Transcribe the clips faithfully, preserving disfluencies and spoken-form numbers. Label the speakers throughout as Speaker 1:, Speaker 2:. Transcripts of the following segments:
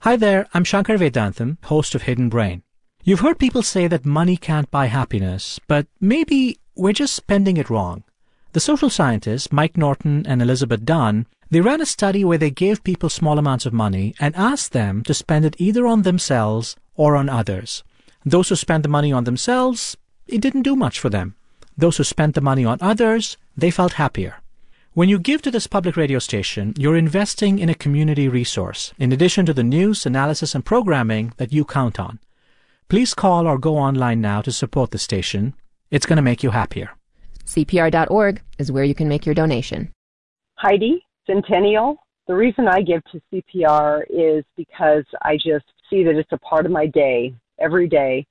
Speaker 1: Hi there, I'm Shankar Vedantam, host of Hidden Brain. You've heard people say that money can't buy happiness, but maybe we're just spending it wrong. The social scientists, Mike Norton and Elizabeth Dunn, they ran a study where they gave people small amounts of money and asked them to spend it either on themselves or on others. Those who spent the money on themselves, it didn't do much for them. Those who spent the money on others, they felt happier. When you give to this public radio station, you're investing in a community resource, in addition to the news, analysis, and programming that you count on. Please call or go online now to support the station. It's going to make you happier.
Speaker 2: C P R dot org is where you can make your donation.
Speaker 3: Heidi, Centennial. The reason I give to C P R is because I just see that it's a part of my day, every day.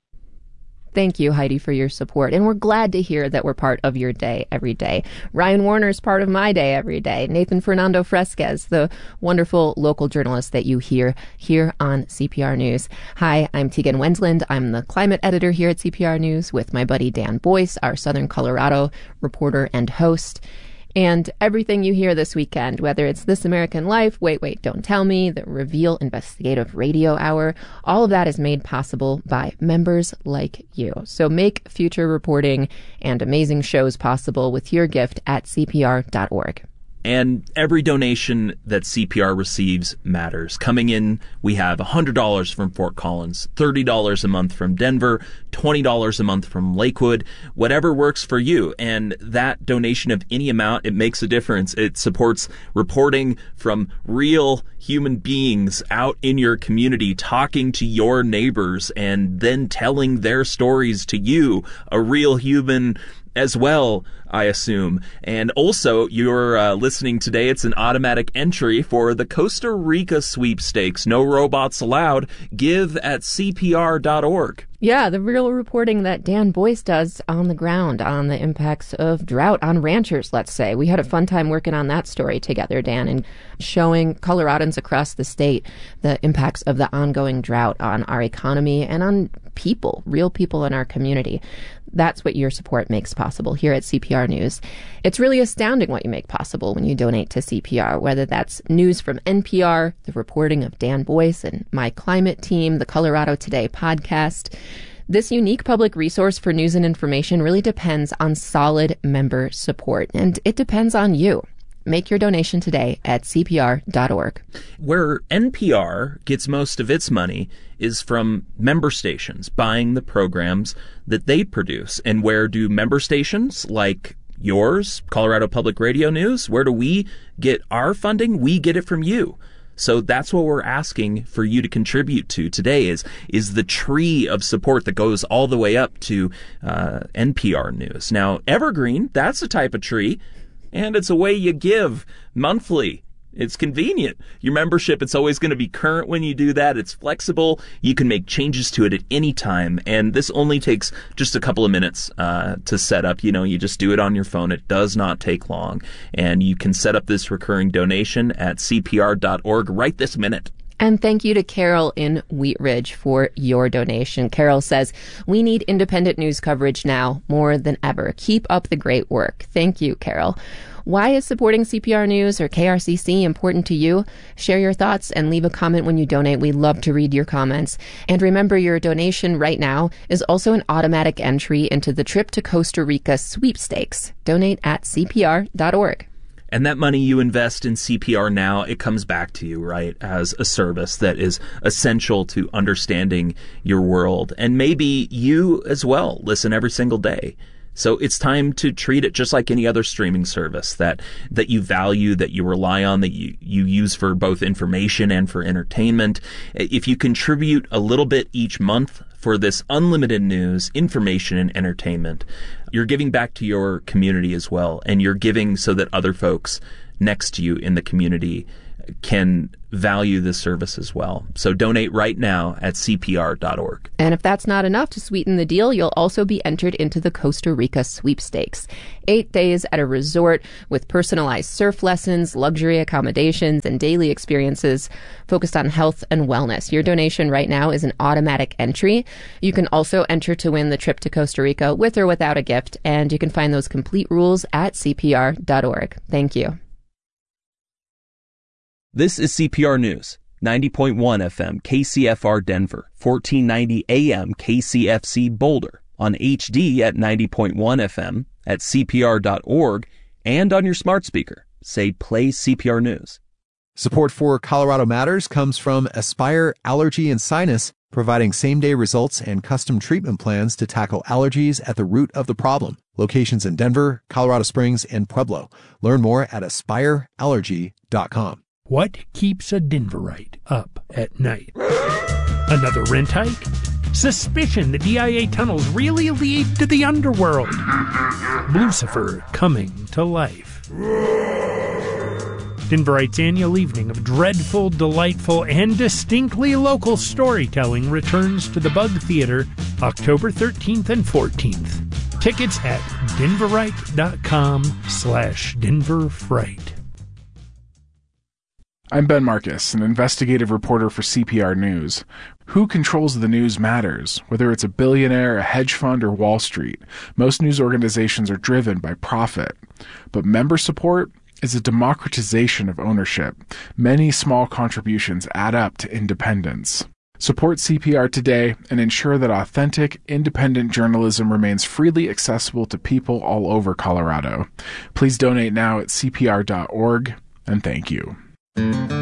Speaker 2: Thank you, Heidi, for your support. And we're glad to hear that we're part of your day every day. Ryan Warner's part of my day every day. Nathan Fernando Fresquez, the wonderful local journalist that you hear here on C P R News. Hi, I'm Tegan Wensland. I'm the climate editor here at C P R News with my buddy Dan Boyce, our Southern Colorado reporter and host. And everything you hear this weekend, whether it's This American Life, Wait, Wait, Don't Tell Me, the Reveal Investigative Radio Hour, all of that is made possible by members like you. So make future reporting and amazing shows possible with your gift at C P R dot org.
Speaker 4: And every donation that C P R receives matters. Coming in, we have one hundred dollars from Fort Collins, thirty dollars a month from Denver, twenty dollars a month from Lakewood, whatever works for you. And that donation of any amount, it makes a difference. It supports reporting from real human beings out in your community, talking to your neighbors and then telling their stories to you, a real human as well, I assume. And also, you're uh, listening today, it's an automatic entry for the Costa Rica sweepstakes. No robots allowed. Give at C P R dot org.
Speaker 2: Yeah, the real reporting that Dan Boyce does on the ground on the impacts of drought on ranchers, let's say. We had a fun time working on that story together, Dan, and showing Coloradans across the state the impacts of the ongoing drought on our economy and on people, real people in our community. That's what your support makes possible here at C P R News. It's really astounding what you make possible when you donate to C P R, whether that's news from N P R, the reporting of Dan Boyce and my climate team, the Colorado Today podcast. This unique public resource for news and information really depends on solid member support, and it depends on you. Make your donation today at C P R dot org.
Speaker 4: Where N P R gets most of its money is from member stations buying the programs that they produce. And where do member stations like yours, Colorado Public Radio News, where do we get our funding? We get it from you. So that's what we're asking for you to contribute to today is is the tree of support that goes all the way up to uh, N P R News. Now, Evergreen, that's a type of tree, and it's a way you give monthly. It's convenient. Your membership, it's always going to be current when you do that. It's flexible. You can make changes to it at any time. And this only takes just a couple of minutes uh, to set up. You know, you just do it on your phone. It does not take long. And you can set up this recurring donation at C P R dot org right this minute.
Speaker 2: And thank you to Carol in Wheat Ridge for your donation. Carol says, we need independent news coverage now more than ever. Keep up the great work. Thank you, Carol. Why is supporting C P R News or K R C C important to you? Share your thoughts and leave a comment when you donate. We love to read your comments. And remember, your donation right now is also an automatic entry into the Trip to Costa Rica sweepstakes. Donate at C P R dot org.
Speaker 4: And that money you invest in C P R now, it comes back to you, right, as a service that is essential to understanding your world. And maybe you as well listen every single day. So it's time to treat it just like any other streaming service that that you value, that you rely on, that you, you use for both information and for entertainment. If you contribute a little bit each month for this unlimited news, information, and entertainment, you're giving back to your community as well. And you're giving so that other folks next to you in the community can value this service as well. So donate right now at C P R dot org.
Speaker 2: And if that's not enough to sweeten the deal, you'll also be entered into the Costa Rica sweepstakes. Eight days at a resort with personalized surf lessons, luxury accommodations, and daily experiences focused on health and wellness. Your donation right now is an automatic entry. You can also enter to win the trip to Costa Rica with or without a gift, and you can find those complete rules at C P R dot org. Thank you.
Speaker 4: This is C P R News. ninety point one F M K C F R Denver, fourteen ninety A M K C F C Boulder, on H D at ninety point one F M, at C P R dot org, and on your smart speaker. Say Play C P R News.
Speaker 5: Support for Colorado Matters comes from Aspire Allergy and Sinus, providing same-day results and custom treatment plans to tackle allergies at the root of the problem. Locations in Denver, Colorado Springs, and Pueblo. Learn more at aspire allergy dot com.
Speaker 6: What keeps a Denverite up at night? Another rent hike? Suspicion that D I A tunnels really lead to the underworld? Lucifer coming to life. Denverite's annual evening of dreadful, delightful, and distinctly local storytelling returns to the Bug Theater October thirteenth and fourteenth. Tickets at denverite.com slash denverfright.
Speaker 7: I'm Ben Marcus, an investigative reporter for C P R News. Who controls the news matters, whether it's a billionaire, a hedge fund, or Wall Street. Most news organizations are driven by profit. But member support is a democratization of ownership. Many small contributions add up to independence. Support C P R today and ensure that authentic, independent journalism remains freely accessible to people all over Colorado. Please donate now at C P R dot org, and thank you.